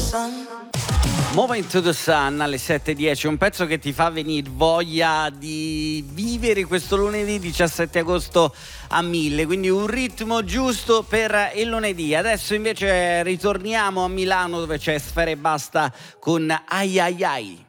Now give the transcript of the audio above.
Moving to the Sun alle 7:10, un pezzo che ti fa venire voglia di vivere questo lunedì 17 agosto a 1000, quindi un ritmo giusto per il lunedì. Adesso invece ritorniamo a Milano dove c'è Sfera Ebbasta con Ai Ai Ai.